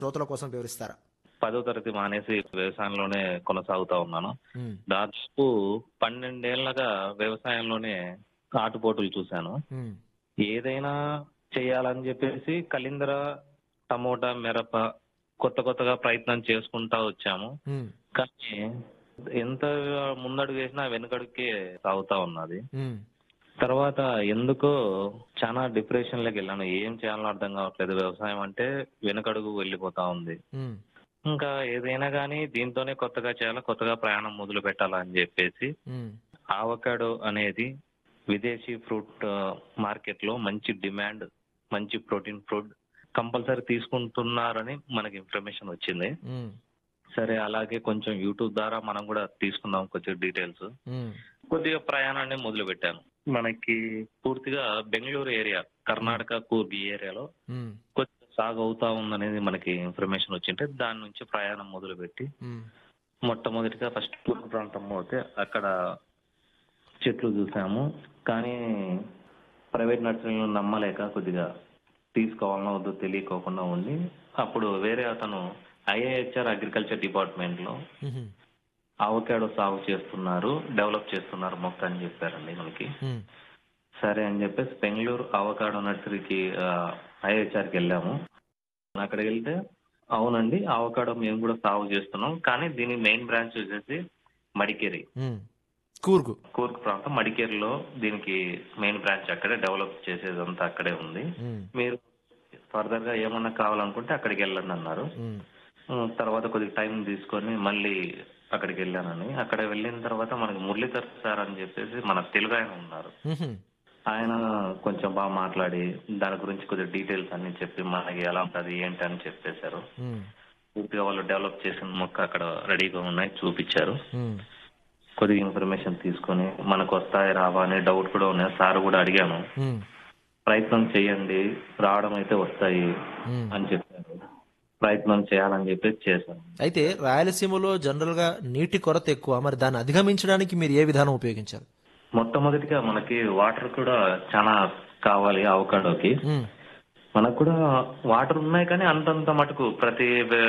శ్రోతల కోసం వివరిస్తారా? 10వ తరగతి మానేసి వ్యవసాయంలోనే కొనసాగుతా ఉన్నాను. ఉమ్, దాదాపు 12 ఏళ్లగా వ్యవసాయంలోనే ఆటుపోటులు చూశాను. ఉమ్, ఏదైనా చేయాలని చెప్పేసి కలిందర, టమోటా, మిరప కొత్తగా ప్రయత్నం చేసుకుంటా వచ్చాము. ఉమ్, కానీ ఎంత ముందడుగు వేసినా వెనుకడుకే సాగుతా ఉన్నది. ఉమ్, తర్వాత ఎందుకో చాలా డిప్రెషన్ లోకి వెళ్ళాను. ఏం చేయాలో అర్థం కావట్లేదు. వ్యవసాయం అంటే వెనుకడుగు వెళ్ళిపోతా ఉంది. ఉమ్, ఇంకా ఏదైనా కానీ దీంతోనే కొత్తగా చేయాలి, కొత్తగా ప్రయాణం మొదలు పెట్టాలని చెప్పేసి ఉమ్, ఆవకాడో అనేది విదేశీ ఫ్రూట్ మార్కెట్ లో మంచి డిమాండ్, మంచి ప్రోటీన్ ఫుడ్ కంపల్సరీ తీసుకుంటున్నారని మనకి ఇన్ఫర్మేషన్ వచ్చింది. ఉమ్, సరే, అలాగే కొంచెం యూట్యూబ్ ద్వారా మనం కూడా తీసుకుందాం కొంచెం డీటెయిల్స్. ఉమ్, కొద్దిగా ప్రయాణాన్ని మొదలు పెట్టాను. మనకి పూర్తిగా బెంగళూరు ఏరియా, కర్ణాటక కూర్గ్ ఈ ఏరియాలో ఉమ్, కొద్దిగా సాగు అవుతా ఉందనేది మనకి ఇన్ఫర్మేషన్ వచ్చింటే దాని నుంచి ప్రయాణం మొదలు పెట్టి ఉమ్, మొట్టమొదటిగా ఫస్ట్ కూర్గ్ ప్రాంతం పోతే అక్కడ చెట్లు చూసాము. కానీ ప్రైవేట్ నర్సరీలను నమ్మలేక కొద్దిగా తీసుకోవాలన్నా వద్దు తెలియకోకుండా ఉండి అప్పుడు వేరే అతను ఐఐహెచ్ఆర్ అగ్రికల్చర్ డిపార్ట్మెంట్ లో ఉమ్, అవకాడో సాగు చేస్తున్నారు, డెవలప్ చేస్తున్నారు మొక్క అని చెప్పారండి మనకి. ఉమ్, సరే అని చెప్పేసి బెంగళూరు అవకాడో నర్సరీకి ఐఐహెచ్ఆర్కి వెళ్ళాము. అక్కడికి వెళ్తే అవునండి అవకాడో మేము కూడా సాగు చేస్తున్నాం, కానీ దీని మెయిన్ బ్రాంచ్ వచ్చేసి మడికేరి, ఉమ్. కూర్గు. కూర్గ్ ప్రాంతం మడికేరిలో దీనికి మెయిన్ బ్రాంచ్ అక్కడే, డెవలప్ చేసేదంతా అక్కడే ఉంది. ఉమ్, మీరు ఫర్దర్ గా ఏమన్నా కావాలనుకుంటే అక్కడికి వెళ్ళండి అన్నారు. ఉమ్, తర్వాత కొద్దిగా టైం తీసుకొని మళ్ళీ అక్కడికి వెళ్ళానని. అక్కడ వెళ్ళిన తర్వాత మనకి మురళీధర్ సార్ అని చెప్పేసి మన తెలుగు ఆయన ఉన్నారు. ఉహుం, ఆయన కొంచెం బాగా మాట్లాడి దాని గురించి కొద్దిగా డీటెయిల్స్ అన్ని చెప్పి మనకి ఎలా ఉంటుంది ఏంటి అని చెప్పేశారు. ఉమ్, పూర్తిగా వాళ్ళు డెవలప్ చేసిన మొక్క అక్కడ రెడీగా ఉన్నాయి చూపించారు. ఉమ్, కొద్దిగా ఇన్ఫర్మేషన్ తీసుకొని మనకు వస్తాయి రావా అనే డౌట్ కూడా ఉన్నాయి. సార్ కూడా అడిగాను, ఉమ్, ప్రయత్నం చేయండి రావడం అయితే వస్తాయి ఉమ్. అని చెప్పారు. ప్రయత్నం చేయాలని చెప్పేసి చేశాను. అయితే రాయలసీమలో జనరల్ గా నీటి కొరత ఎక్కువ, మరి దాన్ని అధిగమించడానికి మీరు ఏ విధానం ఉపయోగించారు? మొట్టమొదటిగా మనకి వాటర్ కూడా చాలా కావాలి అవకాడోకి. ఉమ్, మనకు కూడా వాటర్ ఉన్నాయి కానీ అంతంత మటుకు ప్రతి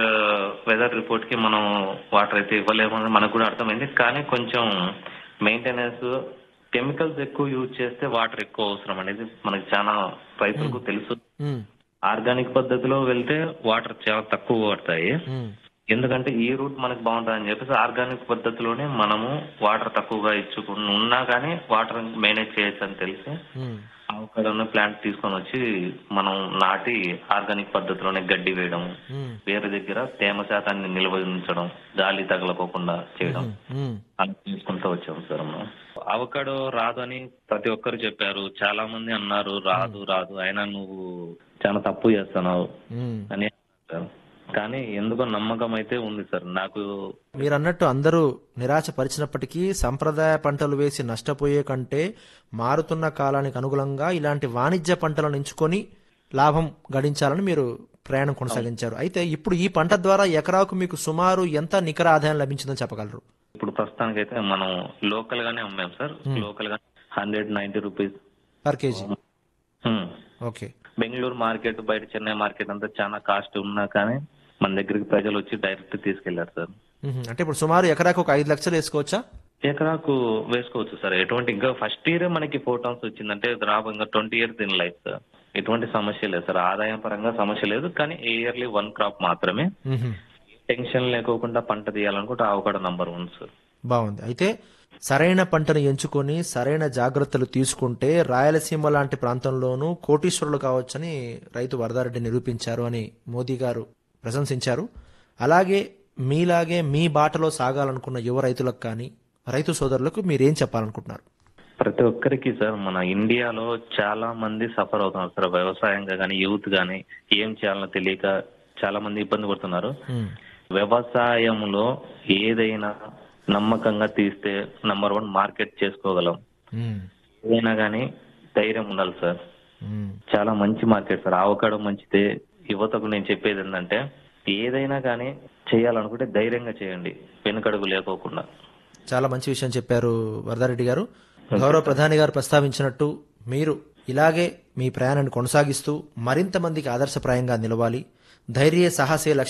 వెదర్ రిపోర్ట్ కి మనం వాటర్ అయితే ఇవ్వలేమని మనకు కూడా అర్థమైంది. కానీ కొంచెం మెయింటెనెన్స్, కెమికల్స్ ఎక్కువ యూజ్ చేస్తే వాటర్ ఎక్కువ అవసరం అనేది మనకి చాలా రైతులకు తెలుసు. ఉమ్, ఆర్గానిక్ పద్ధతిలో వెళ్తే వాటర్ చాలా తక్కువ పడతాయి. ఉమ్, ఎందుకంటే ఈ రూట్ మనకు బాగుంటుంది అని చెప్పేసి ఆర్గానిక్ పద్ధతిలోనే మనము వాటర్ తక్కువగా ఇచ్చుకుని ఉన్నా కానీ వాటర్ మేనేజ్ చేయొచ్చు అని తెలిసి ఉమ్, అవకాడో ప్లాంట్ తీసుకొని వచ్చి మనం నాటి ఆర్గానిక్ పద్ధతిలోనే గడ్డి వేయడం, ఉమ్, వేరే దగ్గర తేమ శాతాన్ని నిల్వ ఉంచడం, గాలి తగలకోకుండా చేయడం ఉమ్, అలా తీసుకుంటూ వచ్చాము సార్ మనం. అవకాడో రాదు అని ప్రతి ఒక్కరు చెప్పారు, చాలా మంది అన్నారు రాదు రాదు అయినా నువ్వు చాలా తప్పు చేస్తున్నావు ఉమ్. అని అన్నారు. కానీ ఎందుకో నమ్మకం అయితే ఉంది సార్ నాకు. మీరు అన్నట్టు అందరూ నిరాశపరిచినప్పటికీ సంప్రదాయ పంటలు వేసి నష్టపోయే కంటే మారుతున్న కాలానికి అనుగుణంగా ఇలాంటి వాణిజ్య పంటలను ఎంచుకొని లాభం గడించాలని మీరు ప్రయాణం కొనసాగించారు. అయితే ఇప్పుడు ఈ పంట ద్వారా ఎకరాకు మీకు సుమారు ఎంత నికర ఆదాయం లభించిందని చెప్పగలరు? ఇప్పుడు ప్రస్తుతానికైతే మనం లోకల్ గానే అమ్మాం సార్. లోకల్ గా 190 rupees per KG. Okay. Bengaluru market, బయట చెన్నై మార్కెట్ అంతా చాలా కాస్ట్ ఉన్నా కానీ మన దగ్గరికి ప్రజలు వచ్చి డైరెక్ట్ తీసుకెళ్లారు సార్. అంటే ఇప్పుడు సుమారు ఎకరాకు ఒక 5 లక్షలు వేసుకోవచ్చా? ఎకరాకు వేసుకోవచ్చు సార్. ఎటువంటి ఇంకా ఫస్ట్ ఇయర్ మనకి 4 టన్స్ వచ్చిందంటే రాబో ఇంకా 20 ఇయర్స్ ఇన్ లైఫ్ సార్. ఎటువంటి సమస్య లేదు సార్, ఆదాయం పరంగా సమస్య లేదు. కానీ ఇయర్లీ 1 క్రాప్ మాత్రమే. టెన్షన్ లేకోకుండా పంట తీయాలనుకుంటే అవకాడో నంబర్ 1 సార్. బాగుంది. అయితే సరైన పంటను ఎంచుకొని సరైన జాగ్రత్తలు తీసుకుంటే రాయలసీమ లాంటి ప్రాంతంలోనూ కోటీశ్వరులు కావచ్చని రైతు వరదారెడ్డి నిరూపించారు అని మోదీ గారు ప్రశంసించారు. అలాగే మీలాగే మీ బాటలో సాగాలనుకున్న యువ రైతులకు కానీ రైతు సోదరులకు మీరేం చెప్పాలనుకుంటున్నారు? ప్రతి ఒక్కరికి సార్, మన ఇండియాలో చాలా మంది సఫర్ అవుతున్నారు సార్. వ్యవసాయంగా కానీ యూత్ కానీ ఏం చేయాలనో తెలియక చాలా మంది ఇబ్బంది పడుతున్నారు. వ్యవసాయంలో ఏదైనా నమ్మకంగా తీస్తే నంబర్ 1 మార్కెట్ చేసుకోగలం. ఏదైనా కానీ ధైర్యం ఉండాలి సార్. చాలా మంచి మార్కెట్ సార్ అవకాడో మంచిదే. యువతకు నేను చెప్పేది ఏంటంటే ఏదైనా కానీ చేయాలనుకుంటే ధైర్యంగా చేయండి, వెనుకడుగు లేకోకుండా. చాలా మంచి విషయం చెప్పారు వరదారెడ్డి గారు. గౌరవ ప్రధాని గారు ప్రస్తావించినట్టు మీరు ఇలాగే మీ ప్రయాణాన్ని కొనసాగిస్తూ మరింత మందికి ఆదర్శప్రాయంగా నిలవాలి. ధైర్య సాహసే